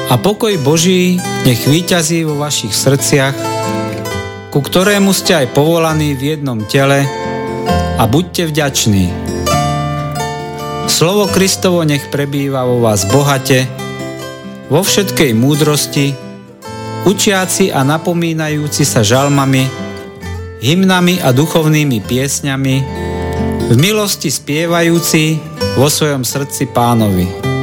A pokoj Boží nech víťazí vo vašich srdciach, ku ktorému ste aj povolaní v jednom tele, a buďte vďační. Slovo Kristovo nech prebýva vo vás bohate, vo všetkej múdrosti, učiaci a napomínajúci sa žalmami, hymnami a duchovnými piesňami, v milosti spievajúci vo svojom srdci Pánovi.